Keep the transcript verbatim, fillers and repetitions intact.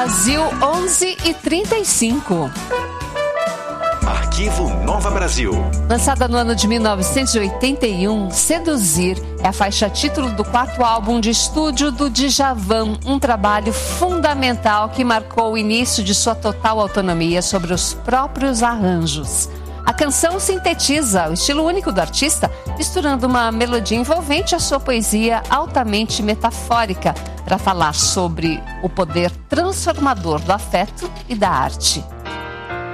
Brasil, onze e trinta e cinco. Arquivo Nova Brasil. Lançada no ano de mil novecentos e oitenta e um, Seduzir é a faixa título do quarto álbum de estúdio do Djavan, um trabalho fundamental que marcou o início de sua total autonomia sobre os próprios arranjos. A canção sintetiza o estilo único do artista, misturando uma melodia envolvente à sua poesia altamente metafórica, para falar sobre o poder transformador do afeto e da arte.